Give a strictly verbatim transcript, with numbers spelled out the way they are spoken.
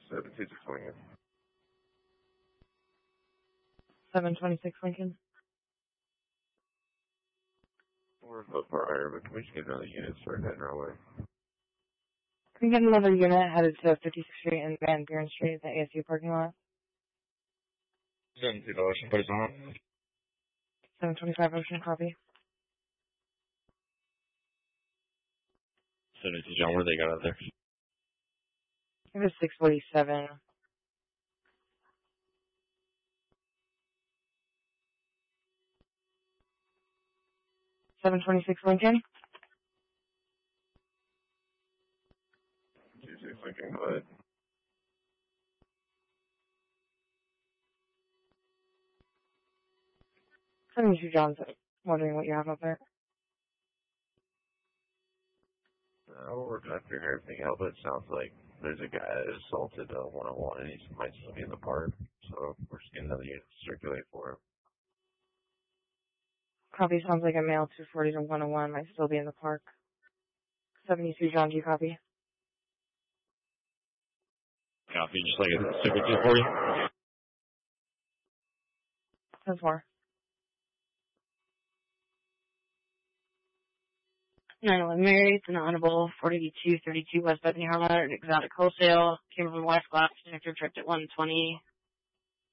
seven two six Lincoln. seven twenty-six Lincoln. We're a foot prior, but can we just get another unit started heading our way? Can we get another unit headed to fifty-sixth Street and Van Buren Street, the A S U parking lot? seven two Ocean, put us on. seven twenty-five Ocean, copy. seventy-two John, where they got out there? It was six forty-seven. seven twenty-six Lincoln. two six Lincoln, go ahead. seventy-two John's wondering what you have up there. Uh, we're trying to figure everything out, but it sounds like there's a guy that assaulted uh, one oh one and he might still be in the park. So we're just getting another unit to circulate for him. Copy, sounds like a male two forty to one oh one might still be in the park. seventy-two John, do you copy? Copy, just like a signature for you. That's more. nine eleven Mary, it's an Honorable forty-two thirty-two West Bethany Harlem, exotic wholesale, came from West Glass, connector tripped at one twenty.